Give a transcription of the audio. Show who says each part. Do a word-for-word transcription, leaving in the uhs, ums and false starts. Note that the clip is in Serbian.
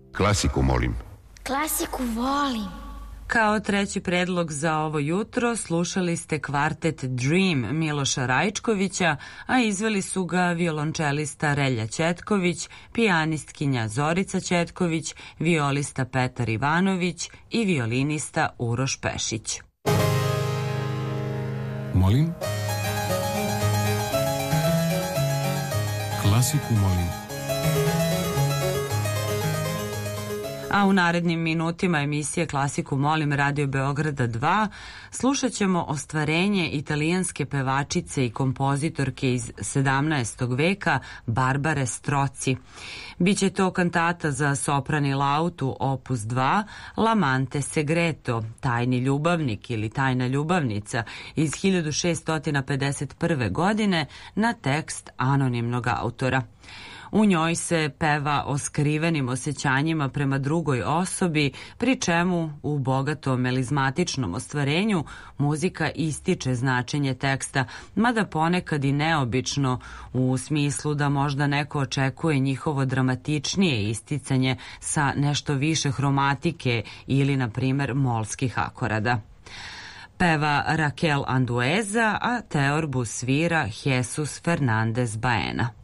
Speaker 1: Klasiku, molim.
Speaker 2: Klasiku volim.
Speaker 3: Kao treći predlog za ovo jutro slušali ste kvartet Dream Miloša Rajčkovića, a izveli su ga violončelista Relja Ćetković, pijanistkinja Zorica Ćetković, violista Petar Ivanović i violinista Uroš Pešić.
Speaker 4: Molim? Klasiku molim.
Speaker 3: A u narednim minutima emisije Klasiku molim Radio Beograda dva slušat ćemo ostvarenje italijanske pevačice i kompozitorke iz sedamnaestog veka Barbare Stroci. Biće to kantata za sopran i lautu opus dva L'amante segreto, tajni ljubavnik ili tajna ljubavnica iz hiljadu šeststo pedeset prve. godine na tekst anonimnog autora. U njoj se peva o skrivenim osjećanjima prema drugoj osobi, pri čemu u bogatom melizmatičnom ostvarenju muzika ističe značenje teksta, mada ponekad i neobično u smislu da možda neko očekuje njihovo dramatičnije isticanje sa nešto više hromatike ili, na primer, molskih akorada. Peva Raquel Andueza, a teorbu svira Jesus Fernandez Baena.